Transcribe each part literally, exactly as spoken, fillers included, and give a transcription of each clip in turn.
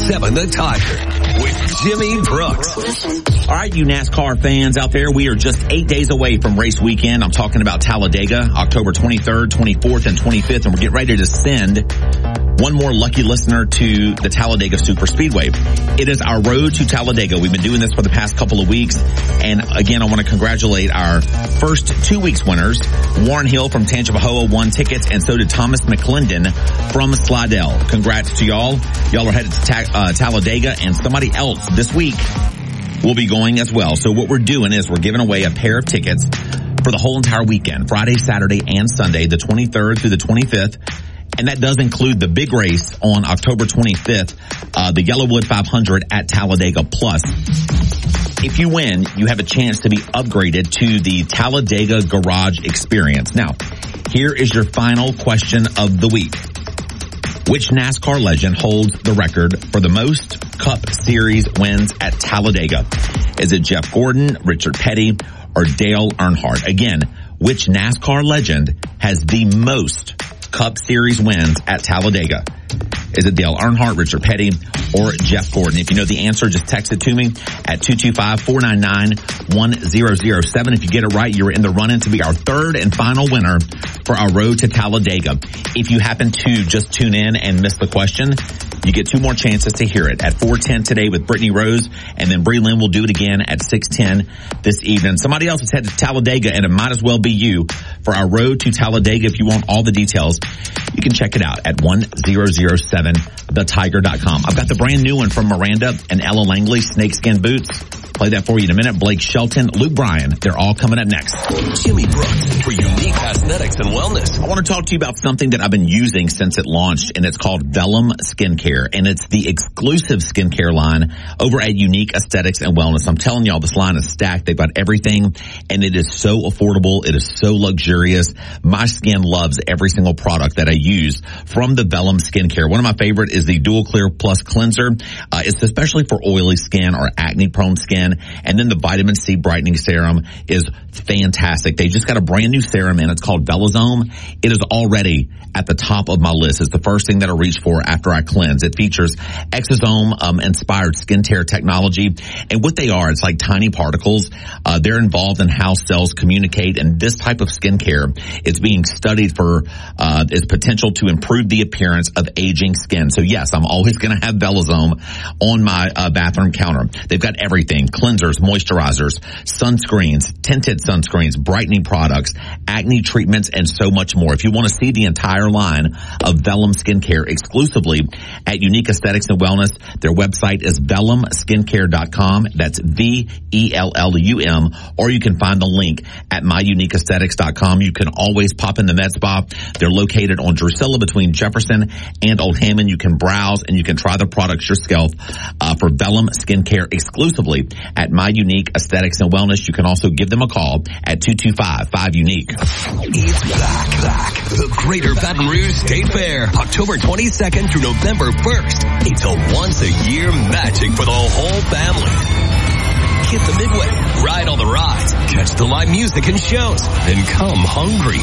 seven The Tiger with Jimmy Brooks. All right, you NASCAR fans out there, we are just eight days away from race weekend. I'm talking about Talladega, October twenty-third, twenty-fourth, and twenty-fifth, and we're getting ready to send one more lucky listener to the Talladega Super Speedway. It is our road to Talladega. We've been doing this for the past couple of weeks. And again, I want to congratulate our first two weeks winners. Warren Hill from Tangipahoa won tickets, and so did Thomas McClendon from Slidell. Congrats to y'all. Y'all are headed to ta- uh, Talladega, and somebody else this week will be going as well. So what we're doing is we're giving away a pair of tickets for the whole entire weekend, Friday, Saturday, and Sunday, the twenty-third through the twenty-fifth. And that does include the big race on October twenty-fifth, uh, the Yellowwood five hundred at Talladega Plus. If you win, you have a chance to be upgraded to the Talladega Garage Experience. Now, here is your final question of the week. Which NASCAR legend holds the record for the most Cup Series wins at Talladega? Is it Jeff Gordon, Richard Petty, or Dale Earnhardt? Again, which NASCAR legend has the most Cup Series wins at Talladega? Is it Dale Earnhardt, Richard Petty, or Jeff Gordon? If you know the answer, just text it to me at two two five, four nine nine, one zero zero seven. If you get it right, you're in the run-in to be our third and final winner for our road to Talladega. If you happen to just tune in and miss the question, you get two more chances to hear it at four ten today with Brittany Rose, and then Bree Lynn will do it again at six ten this evening. Somebody else is headed to Talladega, and it might as well be you for our road to Talladega. If you want all the details, you can check it out at one thousand seven the tiger dot com. I've got the brand new one from Miranda and Ella Langley, Snakeskin Boots. Play that for you in a minute. Blake Shelton, Luke Bryan, they're all coming up next. Jimmy Brooks for Unique Aesthetics and Wellness. I want to talk to you about something that I've been using since it launched, and it's called Vellum Skincare, and it's the exclusive skincare line over at Unique Aesthetics and Wellness. I'm telling y'all, this line is stacked. They've got everything, and it is so affordable. It is so luxurious. My skin loves every single product that I use from the Vellum Skincare. One of my favorite is the Dual Clear Plus Cleanser. Uh, it's especially for oily skin or acne-prone skin. And then the Vitamin C Brightening Serum is fantastic. They just got a brand new serum in. It's called Belazome. It is already at the top of my list. It's the first thing that I reach for after I cleanse. It features exosome um, inspired skin tear technology. And what they are, it's like tiny particles. Uh, they're involved in how cells communicate. And this type of skincare is being studied for uh, its potential to improve the appearance of aging skin. So yes, I'm always going to have Belazome on my uh, bathroom counter. They've got everything. Cleansers, moisturizers, sunscreens, tinted sunscreens, brightening products, acne treatments, and so much more. If you want to see the entire line of Vellum Skincare exclusively at Unique Aesthetics and Wellness, their website is vellum skincare dot com. That's V E L L U M. Or you can find the link at my unique aesthetics dot com. You can always pop in the med spa. They're located on Drusilla between Jefferson and Old Hammond. You can browse and you can try the products yourself uh, for Vellum Skincare exclusively at My Unique Aesthetics and Wellness. You can also give them a call at two two five, five unique. It's back, back. The Greater Baton Rouge State Fair, October twenty-second through November first. It's a once-a-year magic for the whole family. Hit the Midway, ride all the rides, catch the live music and shows, and come hungry.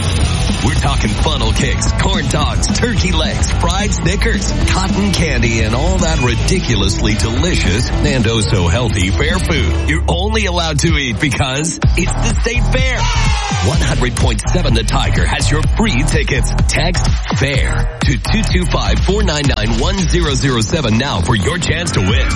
We're talking funnel cakes, corn dogs, turkey legs, fried Snickers, cotton candy, and all that ridiculously delicious and oh so healthy fair food you're only allowed to eat because it's the State Fair. one hundred point seven The Tiger has your free tickets. Text FAIR to two two five, four nine nine, one zero zero seven now for your chance to win.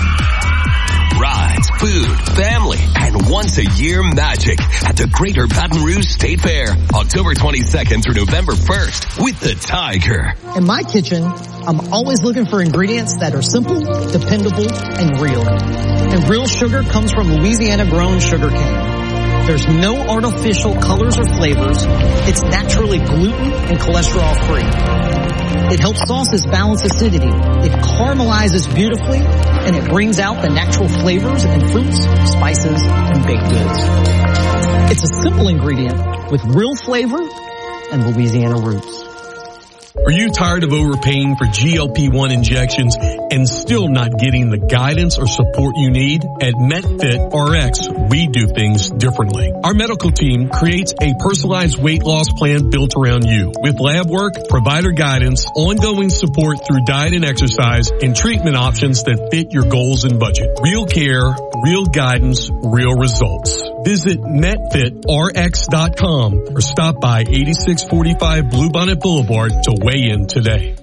Rides, food, family, and once-a-year magic at the Greater Baton Rouge State Fair, October twenty-second through November first with the Tiger. In my kitchen, I'm always looking for ingredients that are simple, dependable, and real. And real sugar comes from Louisiana-grown sugar cane. There's no artificial colors or flavors. It's naturally gluten and cholesterol-free. It helps sauces balance acidity. It caramelizes beautifully, and it brings out the natural flavors in fruits, spices, and baked goods. It's a simple ingredient with real flavor and Louisiana roots. Are you tired of overpaying for G L P one injections and still not getting the guidance or support you need? At MetFit R X, we do things differently. Our medical team creates a personalized weight loss plan built around you with lab work, provider guidance, ongoing support through diet and exercise, and treatment options that fit your goals and budget. Real care, real guidance, real results. Visit Met Fit R X dot com or stop by eighty-six forty-five Bluebonnet Boulevard to weigh in today.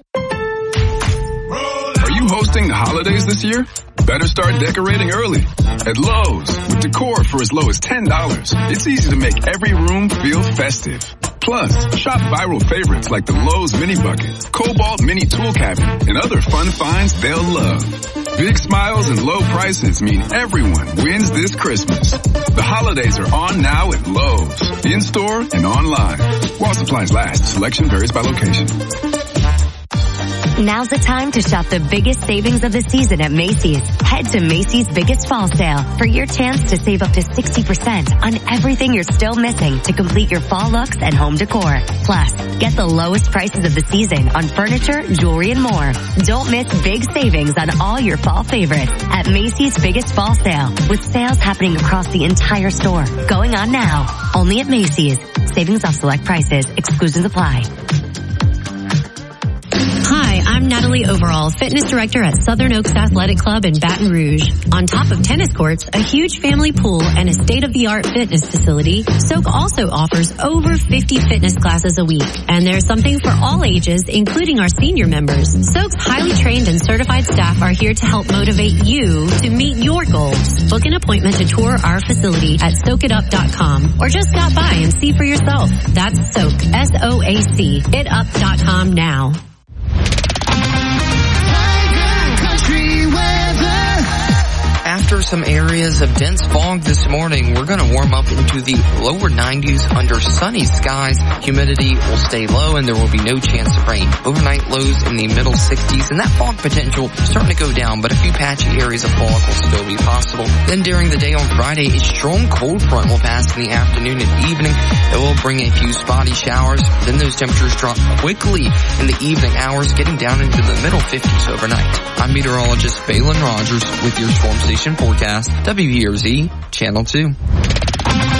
Are you hosting the holidays this year? Better start decorating early. At Lowe's, with decor for as low as ten dollars, it's easy to make every room feel festive. Plus, shop viral favorites like the Lowe's Mini Bucket, Cobalt Mini Tool Cabinet, and other fun finds they'll love. Big smiles and low prices mean everyone wins this Christmas. The holidays are on now at Lowe's, in-store and online. While supplies last, selection varies by location. Now's the time to shop the biggest savings of the season at Macy's. Head to Macy's Biggest Fall Sale for your chance to save up to sixty percent on everything you're still missing to complete your fall looks and home decor. Plus, get the lowest prices of the season on furniture, jewelry, and more. Don't miss big savings on all your fall favorites at Macy's Biggest Fall Sale, with sales happening across the entire store. Going on now. Only at Macy's. Savings off select prices. Exclusions apply. Hi, I'm Natalie Overall, fitness director at Southern Oaks Athletic Club in Baton Rouge. On top of tennis courts, a huge family pool, and a state-of-the-art fitness facility, Soak also offers over fifty fitness classes a week. And there's something for all ages, including our senior members. Soak's highly trained and certified staff are here to help motivate you to meet your goals. Book an appointment to tour our facility at soak it up dot com or just stop by and see for yourself. That's Soak, S O A C, it up dot com now. After some areas of dense fog this morning, we're going to warm up into the lower nineties under sunny skies. Humidity will stay low and there will be no chance of rain. Overnight lows in the middle sixties, and that fog potential starting to go down, but a few patchy areas of fog will still be possible. Then during the day on Friday, a strong cold front will pass in the afternoon and evening. It will bring a few spotty showers. Then those temperatures drop quickly in the evening hours, getting down into the middle fifties overnight. I'm meteorologist Balin Rogers with your Storm Station forecast, W E R Z Channel two.